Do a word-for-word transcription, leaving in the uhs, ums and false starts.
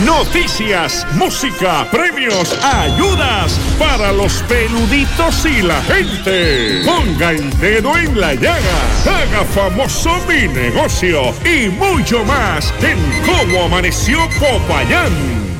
Noticias, música, premios, ayudas para los peluditos y la gente. Ponga el dedo en la llaga. Haga famoso mi negocio y mucho más en Cómo Amaneció Popayán.